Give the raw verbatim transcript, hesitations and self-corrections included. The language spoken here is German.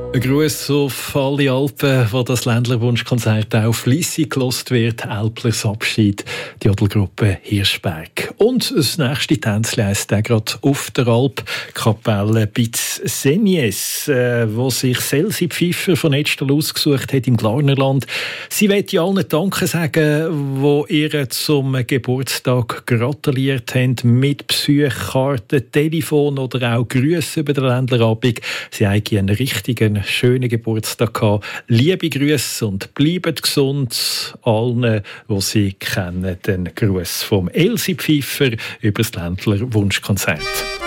Ein Gruß auf alle Alpen, wo das Ländlerwunschkonzert auch fleissig gelost wird. Alplers Abschied, die Jodelgruppe Hirschberg. Und das nächste Tänzchen heisst auch gerade auf der Alp, Kapelle Bitz-Senjes, äh, wo sich Selsi Pfiffer von Edstal ausgesucht hat im Glarnerland. Sie möchte allen Danke sagen, die ihr zum Geburtstag gratuliert haben, mit Besuchkarten, Telefon oder auch Grüße über den Ländlerabend. Sie haben einen richtigen schönen Geburtstag gehabt. Liebe Grüße und bleibt gesund. Allen, die Sie kennen, den Gruß vom Elsi Pfiffer über das Ländler Wunschkonzert.